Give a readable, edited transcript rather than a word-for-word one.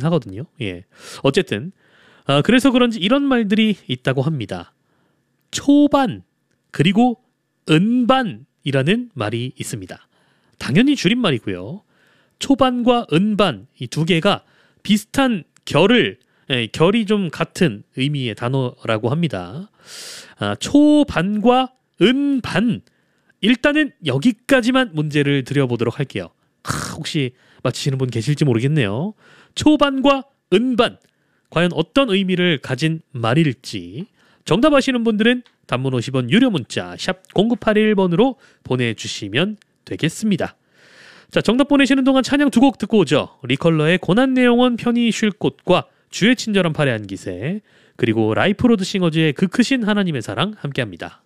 하거든요. 예. 어쨌든 그래서 그런지 이런 말들이 있다고 합니다. 초반 그리고 은반이라는 말이 있습니다. 당연히 줄임말이고요. 초반과 은반 이 두 개가 비슷한 결이 좀 같은 의미의 단어라고 합니다. 초반과 은반 일단은 여기까지만 문제를 드려보도록 할게요. 혹시 맞히시는 분 계실지 모르겠네요. 초반과 은반 과연 어떤 의미를 가진 말일지 정답 아시는 분들은 단문 50원 유료 문자 샵 0981번으로 보내주시면 되겠습니다. 자, 정답 보내시는 동안 찬양 두 곡 듣고 오죠. 리컬러의 고난내영원 편히 쉴 곳과 주의 친절한 팔에 안기세 그리고 라이프로드 싱어즈의 그 크신 하나님의 사랑 함께합니다.